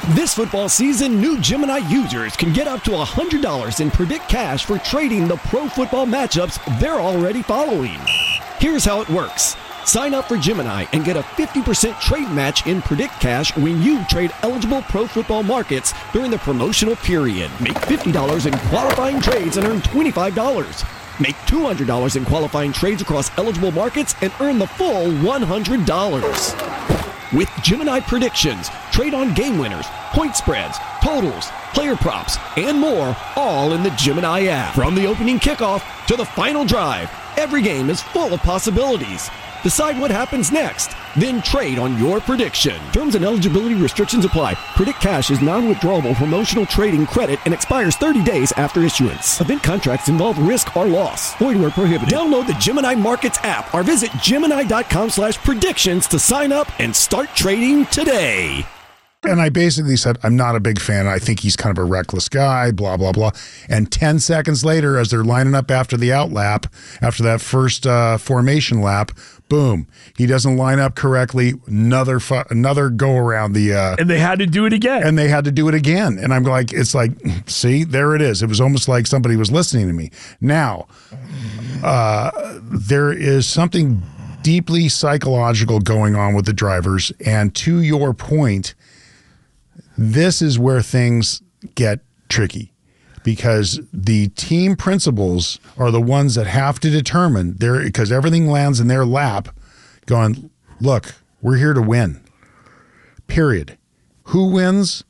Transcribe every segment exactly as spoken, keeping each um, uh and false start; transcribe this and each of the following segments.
This football season, new Gemini users can get up to one hundred dollars in Predict Cash for trading the pro football matchups they're already following. Here's how it works. Sign up for Gemini and get a fifty percent trade match in Predict Cash when you trade eligible pro football markets during the promotional period. Make fifty dollars in qualifying trades and earn twenty-five dollars. Make two hundred dollars in qualifying trades across eligible markets and earn the full one hundred dollars. With Gemini predictions, trade on game winners, point spreads, totals, player props, and more, all in the Gemini app. From the opening kickoff to the final drive, every game is full of possibilities. Decide what happens next, then trade on your prediction. Terms and eligibility restrictions apply. Predict Cash is non-withdrawable promotional trading credit and expires thirty days after issuance. Event contracts involve risk or loss. Void where prohibited. Download the Gemini Markets app or visit Gemini.com slash predictions to sign up and start trading today. And I basically said, I'm not a big fan. I think he's kind of a reckless guy, blah, blah, blah. And ten seconds later, as they're lining up after the out lap, after that first uh, formation lap, boom, he doesn't line up correctly. Another fu- another go around the. Uh, and they had to do it again. And they had to do it again. And I'm like, it's like, see, there it is. It was almost like somebody was listening to me. Now, uh, there is something deeply psychological going on with the drivers. And to your point, this is where things get tricky, because the team principals are the ones that have to determine there, because everything lands in their lap going, look, we're here to win, period. Who wins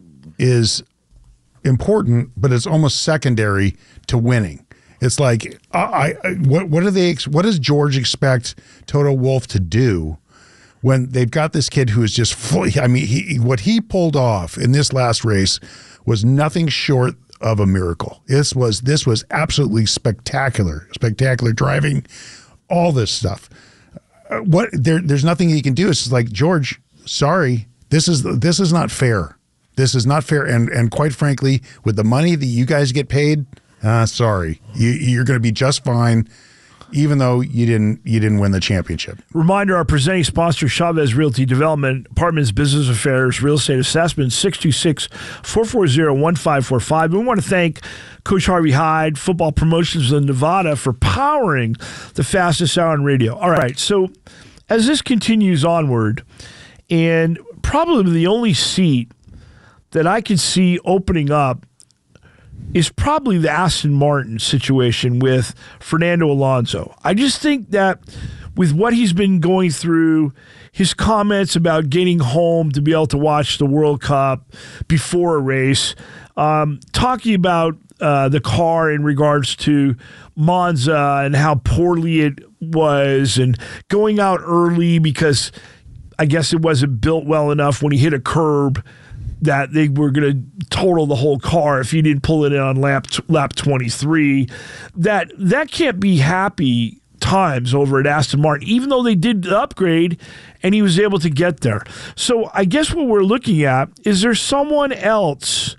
is important, but it's almost secondary to winning. It's like, I, I what, what do they, what does George expect Toto Wolff to do when they've got this kid who is just fully, I mean, he, what he pulled off in this last race was nothing short of a miracle. This was this was absolutely spectacular, spectacular driving, all this stuff. Uh, what there, there's nothing he can do. It's just like, George, sorry, this is this is not fair. This is not fair. And and quite frankly, with the money that you guys get paid, uh, sorry, you, you're going to be just fine, even though you didn't you didn't win the championship. Reminder, our presenting sponsor, Chavez Realty Development, Apartments, Business Affairs, Real Estate Assessment, six two six, four four zero, one five four five. We want to thank Coach Harvey Hyde, Football Promotions of Nevada, for powering the fastest hour on radio. All right, so as this continues onward, and probably the only seat that I could see opening up is probably the Aston Martin situation with Fernando Alonso. I just think that with what he's been going through, his comments about getting home to be able to watch the World Cup before a race, um, talking about uh, the car in regards to Monza and how poorly it was, and going out early because I guess it wasn't built well enough when he hit a curb that they were going to total the whole car if he didn't pull it in on lap lap twenty-three. That that can't be happy times over at Aston Martin, even though they did the upgrade and he was able to get there. So I guess what we're looking at is there someone else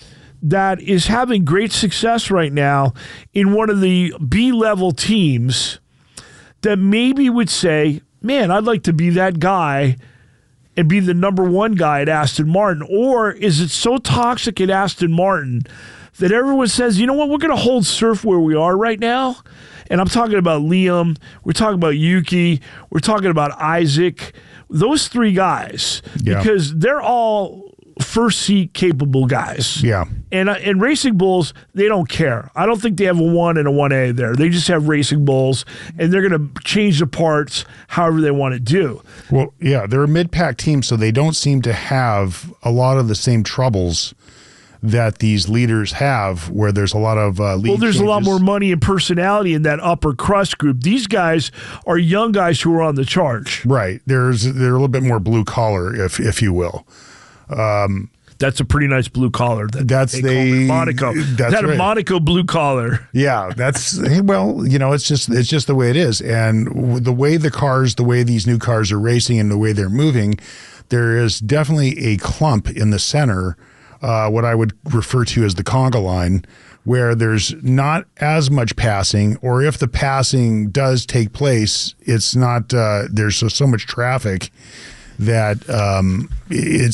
that is having great success right now in one of the B-level teams that maybe would say, man, I'd like to be that guy and be the number one guy at Aston Martin? Or is it so toxic at Aston Martin that everyone says, you know what, we're going to hold Surf where we are right now? And I'm talking about Liam, we're talking about Yuki, we're talking about Isaac, those three guys, yeah, because they're all first seat capable guys. Yeah. And uh, and Racing Bulls, they don't care. I don't think they have a one and a one A there. They just have Racing Bulls, and they're going to change the parts however they want to do. Well, yeah, they're a mid-pack team, so they don't seem to have a lot of the same troubles that these leaders have, where there's a lot of uh, lead Well, there's changes. a lot more money and personality in that upper crust group. These guys are young guys who are on the charge. Right. There's they're a little bit more blue collar, if if you will. Um, that's a pretty nice blue collar. That that's they the Monaco. That's that right. a Monaco blue collar. Yeah, that's well, you know, it's just it's just the way it is, and the way the cars, the way these new cars are racing, and the way they're moving, there is definitely a clump in the center, uh, what I would refer to as the conga line, where there's not as much passing, or if the passing does take place, it's not. Uh, there's so, so much traffic that um, it's